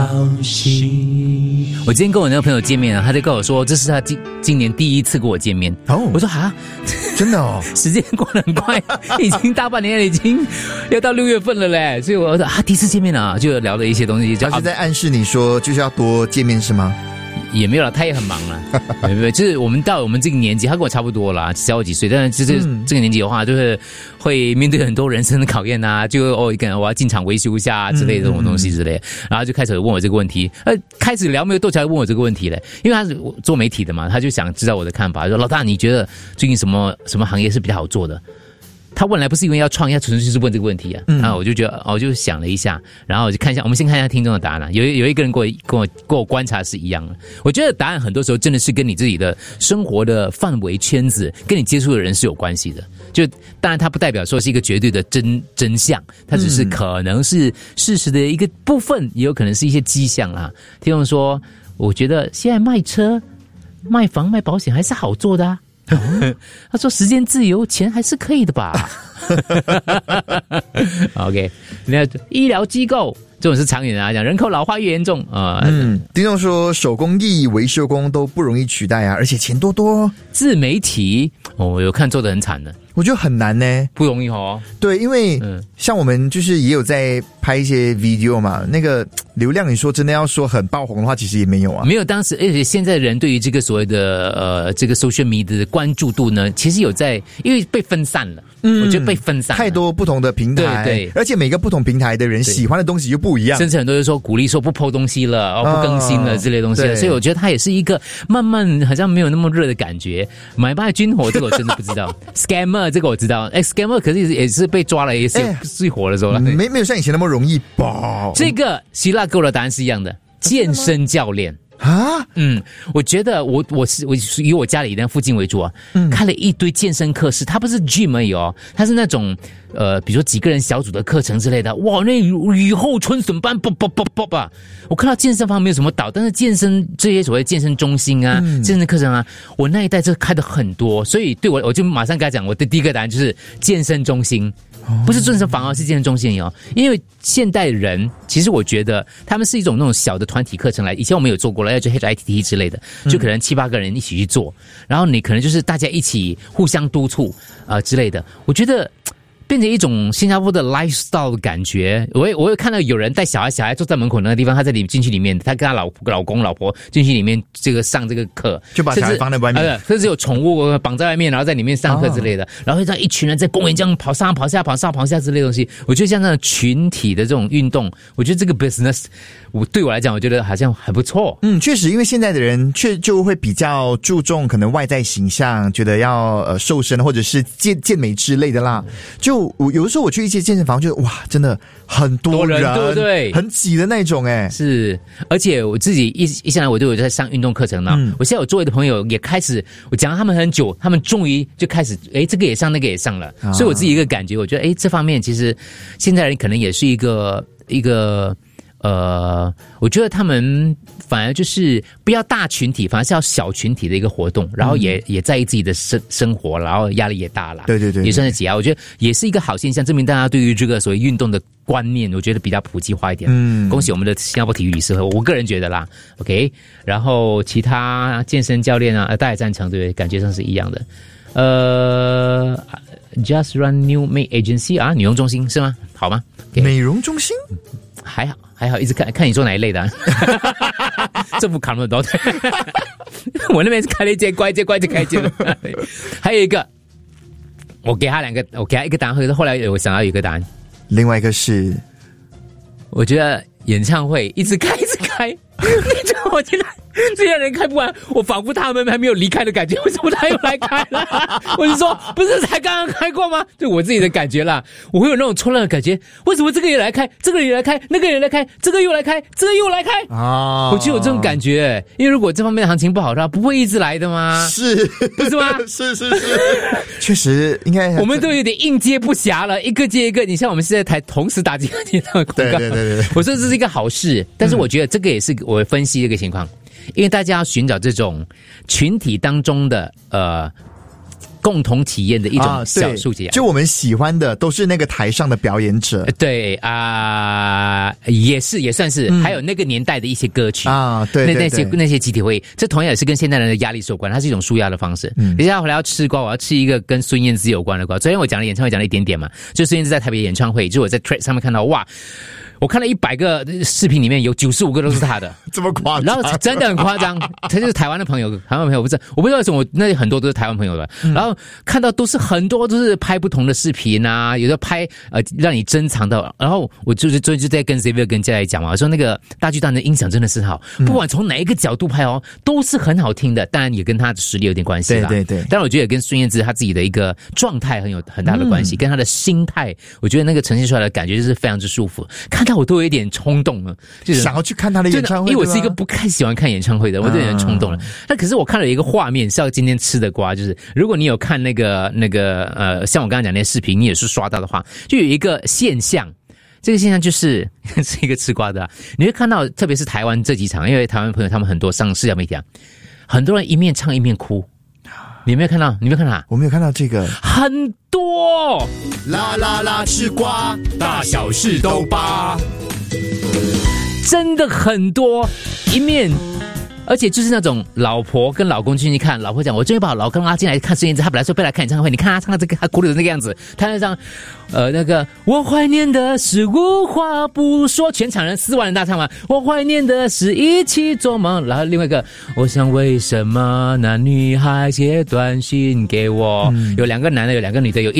我今天跟我那个朋友见面啊，他就跟我说这是他今年第一次跟我见面。我说哈， 真的哦， 时间过得很快，已经大半年了，已经要到6月份了嘞。所以我说第一次见面啊，就聊了一些东西。 他是在暗示你说就是要多见面是吗？ 也没有了，他也很忙了。没有，就是我们到我们这个年纪，他跟我差不多啦，小我几岁，但是这个年纪的话，就是会面对很多人生的考验啊，就我要进场维修一下之类的这种东西之类，然后就开始问我这个问题。开始聊没有多久，问我这个问题嘞，因为他是做媒体的嘛，他就想知道我的看法，说老大你觉得最近什么行业是比较好做的？他问来不是因为要创业，纯粹就是问这个问题啊。然后我就觉得，我就想了一下，然后我就看一下，我们先看一下听众的答案啊。有一个人跟我观察是一样的。我觉得答案很多时候真的是跟你自己的生活的范围圈子，跟你接触的人是有关系的。就当然它不代表说是一个绝对的真相，它只是可能是事实的一个部分，也有可能是一些迹象啊。听众说，我觉得现在卖车、卖房、卖保险还是好做的啊。他说时间自由，钱还是可以的吧。OK， 那医疗机构这种是长远来讲，人口老化越严重啊。 听众说手工艺、维修工都不容易取代啊，而且钱多多。 自媒体我有看做得很惨的。 我觉得很难呢， 不容易哦。 对，因为像我们就是也有在拍一些 video 嘛，那个流量你说真的要说很爆红的话，其实也没有啊。 没有当时，而且现在人对于这个所谓的这个 social media 的关注度呢，其实有在，因为被分散了。我觉得被分散了， 太多不同的平台，对，而且每个不同平台的人喜欢的东西又不一样， 甚至很多人说鼓励说不 po 东西了，不更新了之类的东西，所以我觉得它也是一个慢慢好像没有那么热的感觉。买卖军火这个我真的不知道，scammer 这个我知道，scammer 可是也是被抓了，也是最火的时候了， 没有像以前那么容易吧？ 这个希腊给我的答案是一样的，健身教练。 啊， 我觉得我以我家里的附近为主啊，开了一堆健身课室，它不是 gym 而已哦，它是那种比如说几个人小组的课程之类的，哇，那雨后春笋般啵吧！我看到健身房没有什么倒，但是健身这些所谓健身中心啊、健身课程啊，我那一代这开的很多，所以对我就马上跟他讲，我的第一个答案就是健身中心。不是健身房是健身中心哦，因为现代人其实我觉得他们是一种那种小的团体课程来，以前我们有做过了，要做 HIIT 之类的，就可能7-8个人一起去做，然后你可能就是大家一起互相督促之类的，我觉得变成一种新加坡的 lifestyle 的感觉。我有看到有人带小孩坐在门口那个地方，他在进去里面，他跟他老公老婆进去里面上这个课， 就把小孩放在外面， 甚至有宠物绑在外面，然后在里面上课之类的，然后这样一群人在公园这样跑上跑下之类的东西。我觉得像那种群体的这种运动，我觉得这个 business对我来讲，我觉得好像还不错。 确实，因为现在的人就会比较注重可能外在形象，觉得要瘦身或者是健美之类的啦。就有的时候我去一些健身房，就哇，真的很多人， 对不对？ 很挤的那种是，而且我自己一上来我就有在上运动课程了。我现在有周围的朋友也开始，我讲他们很久，他们终于就开始，这个也上，那个也上了。所以我自己一个感觉，我觉得这方面其实现在人可能也是一个。我觉得他们反而就是不要大群体，反而是要小群体的一个活动，然后也在意自己的生活，然后压力也大了， 对， 也算是解压。我觉得也是一个好现象，证明大家对于这个所谓运动的观念，我觉得比较普及化一点。恭喜我们的新加坡体育理事会，我个人觉得啦 ，OK。然后其他健身教练啊，大家赞成，对不对？感觉上是一样的。Just Run New Make Agency 啊，女佣中心是吗？好吗？ Okay. 美容中心还好，一直看你做哪一类的、政府扛了多，我那边是开了一间，关一间开一间。还有一个，我给他一个答案，后来我想到一个答案， 另外一个是， 我觉得演唱会一直开，我觉得这些人开不完，我仿佛他们还没有离开的感觉，为什么他又来开了？我就说，不是才刚刚开过吗？就我自己的感觉啦，我会有那种冲浪的感觉，为什么这个也来开，这个也来开，那个也来开，这个又来开，这个又来开啊！我就有这种感觉，因为如果这方面的行情不好的话，不会一直来的吗？ 是， 不是吗？ 是，确实应该， 我们都有点应接不暇了，一个接一个。你像我们现在台同时打几个电话广告， 对， 我说这是一个好事，但是我觉得这个也是我分析一个情况。因为大家要寻找这种群体当中的共同体验的一种小数节。 就我们喜欢的都是那个台上的表演者。 对也算是，还有那个年代的一些歌曲对， 那些集体会议，这同样也是跟现代人的压力是有关，它是一种抒压的方式。接下来回来要吃瓜，我要吃一个跟孙燕姿有关的瓜。昨天我讲了演唱会，讲了一点点嘛，就孙燕姿在台北演唱会，就我在 Thread 上面看到，哇，我看了100个视频里面有95个都是他的， 这么夸张？ 然后真的很夸张，他就是台湾的朋友，我不知道为什么，那很多都是台湾朋友的，然后看到很多都是拍不同的视频啊，有的拍让你珍藏到，然后我就在跟 Xavier 跟家来讲嘛，我说那个大巨蛋的音响真的是好，不管从哪一个角度拍都是很好听的，当然也跟他的实力有点关系啦， 对， 当然我觉得也跟孙燕姿他自己的一个状态很大的关系，跟他的心态，我觉得那个呈现出来的感觉就是非常之舒服，看到我都有一点冲动了，就是想要去看他的演唱会， 因为我是一个不太喜欢看演唱会的，我有点冲动了。那可是我看了一个画面，是要今天吃的瓜，就是如果你有看那个像我刚刚讲那些视频，你也是刷到的话，就有一个现象。这个现象就是一个吃瓜的你会看到，特别是台湾这几场，因为台湾朋友他们很多上社交媒体很多人一面唱一面哭。你没有看到？ 我没有看到这个。 很多啦啦啦吃瓜，大小事都扒， 真的很多一面。而且就是那种老婆跟老公进去看，老婆讲我终于把老公拉进来看孙燕姿，他本来说不来看演唱会，你看他唱的这个，他哭的那个样子，他那张那个我怀念的是无话不说，全场人4万人大唱嘛，我怀念的是一起做梦，然后另外一个我想为什么那女孩写短信给我，有2个男的有2个女的，有